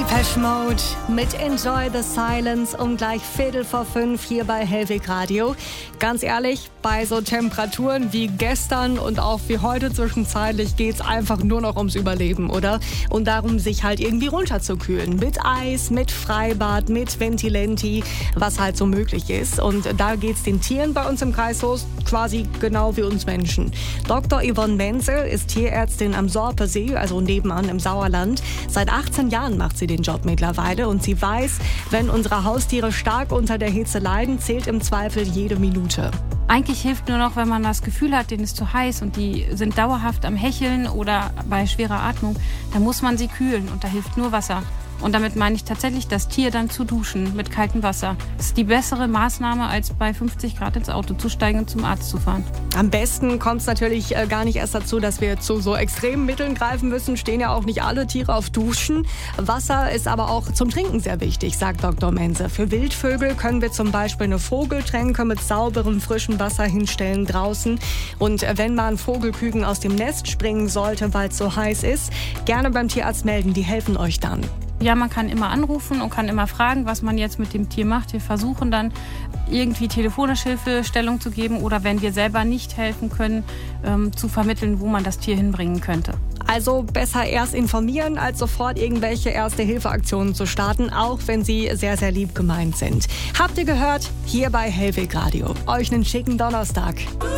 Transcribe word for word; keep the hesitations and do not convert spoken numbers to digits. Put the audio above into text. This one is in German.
Depeche Mode mit Enjoy the Silence um gleich Viertel vor fünf hier bei Hellweg Radio. Ganz ehrlich, bei so Temperaturen wie gestern und auch wie heute zwischenzeitlich geht es einfach nur noch ums Überleben, oder? Und darum, sich halt irgendwie runterzukühlen. Mit Eis, mit Freibad, mit Ventilenti, was halt so möglich ist. Und da geht es den Tieren bei uns im Kreishof quasi genau wie uns Menschen. Doktor Yvonne Menzel ist Tierärztin am Sorpesee, also nebenan im Sauerland. Seit achtzehn Jahren macht sie den Job mittlerweile und sie weiß, wenn unsere Haustiere stark unter der Hitze leiden, zählt im Zweifel jede Minute. Eigentlich hilft nur noch, wenn man das Gefühl hat, denen ist zu heiß und die sind dauerhaft am Hecheln oder bei schwerer Atmung, dann muss man sie kühlen und da hilft nur Wasser. Und damit meine ich tatsächlich, das Tier dann zu duschen mit kaltem Wasser. Das ist die bessere Maßnahme, als bei fünfzig Grad ins Auto zu steigen und zum Arzt zu fahren. Am besten kommt es natürlich äh, gar nicht erst dazu, dass wir zu so extremen Mitteln greifen müssen. Stehen ja auch nicht alle Tiere auf Duschen. Wasser ist aber auch zum Trinken sehr wichtig, sagt Doktor Menzel. Für Wildvögel können wir zum Beispiel eine Vogeltränke mit sauberem, frischem Wasser hinstellen draußen. Und äh, wenn mal ein Vogelküken aus dem Nest springen sollte, weil es so heiß ist, gerne beim Tierarzt melden, die helfen euch dann. Ja, man kann immer anrufen und kann immer fragen, was man jetzt mit dem Tier macht. Wir versuchen dann irgendwie telefonisch Hilfestellung zu geben oder wenn wir selber nicht helfen können, ähm, zu vermitteln, wo man das Tier hinbringen könnte. Also besser erst informieren, als sofort irgendwelche Erste-Hilfe-Aktionen zu starten, auch wenn sie sehr, sehr lieb gemeint sind. Habt ihr gehört? Hier bei Hellweg Radio. Euch einen schicken Donnerstag.